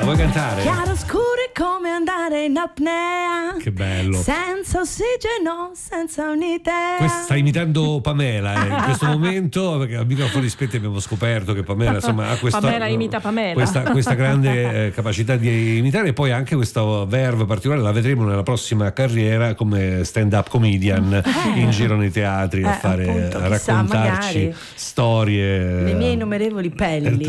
vuoi cantare? Chiaroscuro è come andare in apnea. Che bello. Senza ossigeno, senza un'idea. Sta imitando Pamela in questo momento, perché a microfoni spenti abbiamo scoperto che Pamela insomma ha questa Pamela imita Pamela. questa grande capacità di imitare, e poi anche questo verve particolare la vedremo nella prossima carriera come stand-up comedian in giro nei teatri a fare, appunto, a chissà, raccontarci magari. Storie. Le mie innumerevoli pelli.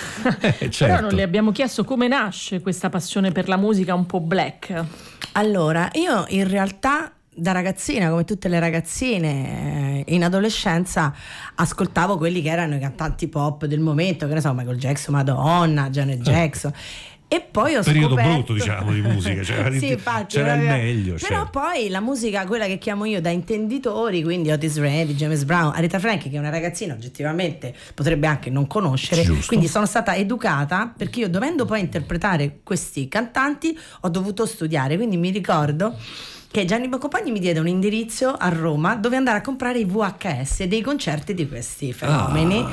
Certo. Però non le abbiamo chiesto come nasce questa passione per la musica un po' black. Allora, io in realtà da ragazzina, come tutte le ragazzine, in adolescenza ascoltavo quelli che erano i cantanti pop del momento, che ne so, Michael Jackson, Madonna, Janet Jackson. E poi ho periodo scoperto brutto, diciamo, di musica, cioè, sì, infatti, c'era il meglio. Però certo. poi la musica, quella che chiamo io da intenditori, quindi Otis Redding, James Brown, Aretha Franklin, che è una ragazzina oggettivamente potrebbe anche non conoscere. Giusto. Quindi sono stata educata, perché io, dovendo poi interpretare questi cantanti, ho dovuto studiare. Quindi mi ricordo che Gianni Boncompagni mi diede un indirizzo a Roma dove andare a comprare i VHS dei concerti di questi fenomeni.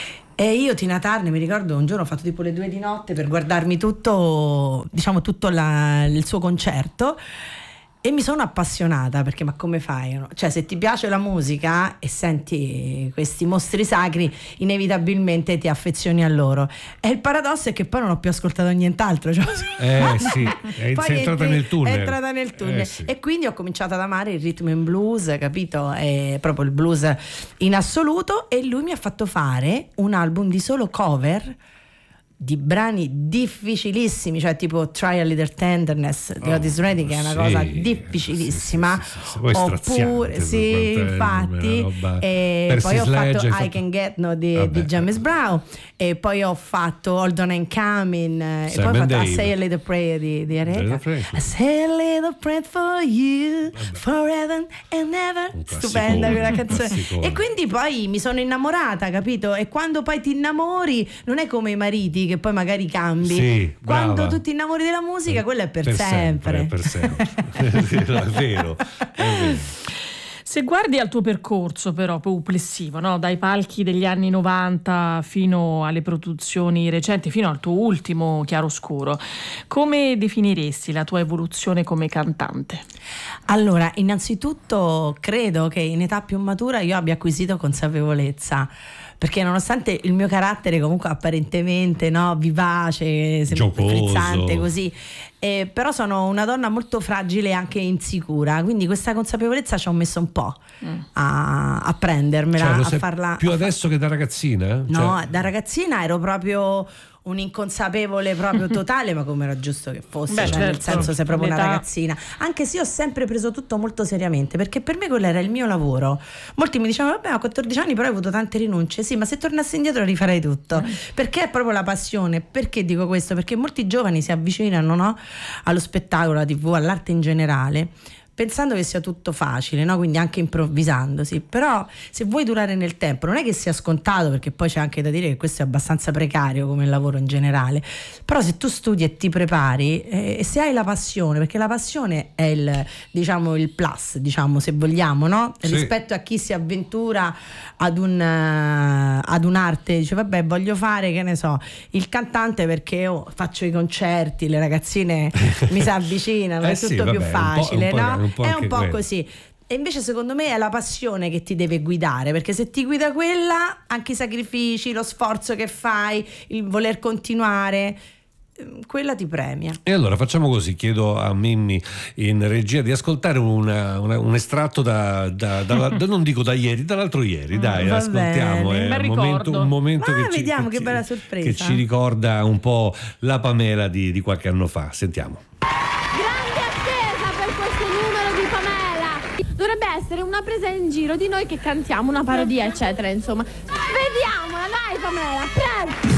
E io, Tina Turner, mi ricordo un giorno ho fatto tipo le 2 di notte per guardarmi tutto, diciamo, tutto il suo concerto, e mi sono appassionata, perché ma come fai? No? Cioè, se ti piace la musica e senti questi mostri sacri, inevitabilmente ti affezioni a loro. E il paradosso è che poi non ho più ascoltato nient'altro. Cioè, Sì, sei entrata nel tunnel. È entrata nel tunnel. Sì. E quindi ho cominciato ad amare il rhythm and blues, capito? E proprio il blues in assoluto. E lui mi ha fatto fare un album di solo cover di brani difficilissimi, cioè tipo Try a Little Tenderness di Otis Redding, che è una cosa difficilissima. Oppure infatti, e poi ho fatto I Can Get No di James Brown, e poi ho fatto Hold On and Coming, e poi ho fatto I Say a Little Prayer di Aretha. I Say a Little Prayer for You Forever and Ever. Stupenda quella canzone. E quindi poi mi sono innamorata, capito? E quando poi ti innamori non è come i mariti che poi magari cambi. Sì, quando brava. tu ti innamori della musica, quello è per sempre. Per sempre. È vero. Se guardi al tuo percorso però complessivo, no? Dai palchi degli anni 90 fino alle produzioni recenti, fino al tuo ultimo Chiaroscuro, come definiresti la tua evoluzione come cantante? Allora, innanzitutto credo che in età più matura io abbia acquisito consapevolezza, perché nonostante il mio carattere comunque apparentemente, no, vivace, sempre frizzante così, però sono una donna molto fragile e anche insicura, quindi questa consapevolezza ci ho messo un po' a prendermela, cioè, a farla più adesso che da ragazzina? No, cioè... da ragazzina ero proprio un inconsapevole proprio totale, ma come era giusto che fosse. Beh, cioè, certo, nel senso, sei proprio una l'età. ragazzina, anche se io ho sempre preso tutto molto seriamente, perché per me quello era il mio lavoro. Molti mi dicevano vabbè, a 14 anni però hai avuto tante rinunce. Sì, ma se tornassi indietro rifarei tutto, perché è proprio la passione. Perché dico questo? Perché molti giovani si avvicinano, no, allo spettacolo, alla TV, all'arte in generale, pensando che sia tutto facile, no? Quindi anche improvvisandosi. Però se vuoi durare nel tempo non è che sia scontato, perché poi c'è anche da dire che questo è abbastanza precario come lavoro in generale. Però se tu studi e ti prepari, e se hai la passione, perché la passione è il plus, diciamo, se vogliamo, no? Sì. Rispetto a chi si avventura ad un'arte, dice vabbè, voglio fare, che ne so, il cantante perché faccio i concerti, le ragazzine mi si avvicinano, è tutto più facile, no? È un po' così. E invece secondo me è la passione che ti deve guidare, perché se ti guida quella, anche i sacrifici, lo sforzo che fai, il voler continuare, quella ti premia. E allora facciamo così, chiedo a Mimmi in regia di ascoltare un estratto non dico da ieri, dall'altro ieri, dai, va ascoltiamo, bene. è un momento vediamo che bella sorpresa, che ci ricorda un po' la Pamela di qualche anno fa. Sentiamo. Dovrebbe essere una presa in giro di noi che cantiamo una parodia, eccetera, insomma. Vediamola, dai Pamela, prego!